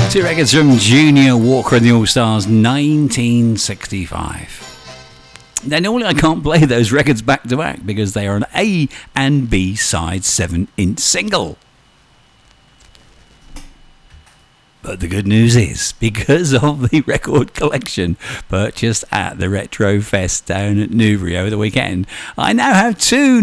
Two records from Junior Walker and the All-Stars, 1965. Now, normally I can't play those records back to back because they are an A and B side 7-inch single. But the good news is, because of the record collection purchased at the Retro Fest down at Newbury over the weekend, I now have two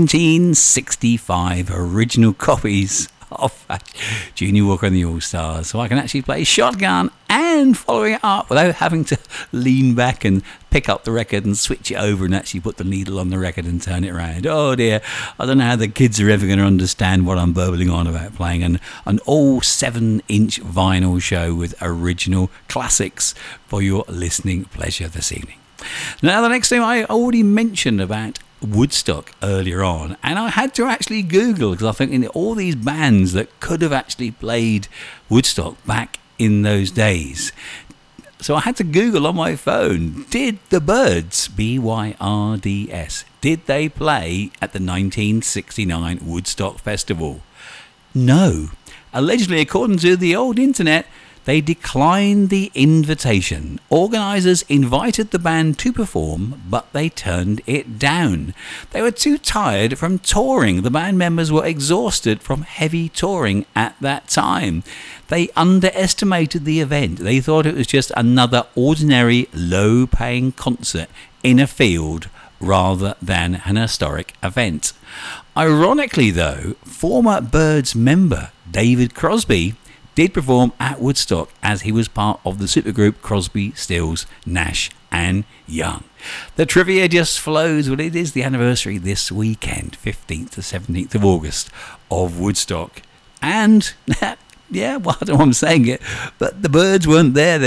1965 original copies of Junior Walker and the All-Stars, so I can actually play Shotgun and following it up without having to lean back and pick up the record and switch it over and actually put the needle on the record and turn it around. Oh dear, I don't know how the kids are ever going to understand what I'm burbling on about, playing an all 7-inch vinyl show with original classics for your listening pleasure this evening. Now, the next thing I already mentioned about Woodstock earlier on, and I had to actually Google because I think in all these bands that could have actually played Woodstock back in those days. So I had to Google on my phone, did the Byrds, Byrds, did they play at the 1969 Woodstock Festival? No. Allegedly, according to the old internet, they declined the invitation. Organisers invited the band to perform, but they turned it down. They were too tired from touring. The band members were exhausted from heavy touring at that time. They underestimated the event. They thought it was just another ordinary, low-paying concert in a field rather than an historic event. Ironically, though, former Byrds member David Crosby did perform at Woodstock as he was part of the supergroup Crosby, Stills, Nash and Young. The trivia just flows. Well, it is the anniversary this weekend, 15th to 17th of August, of Woodstock. And, yeah, well, I don't know why I'm saying it, but the Byrds weren't there.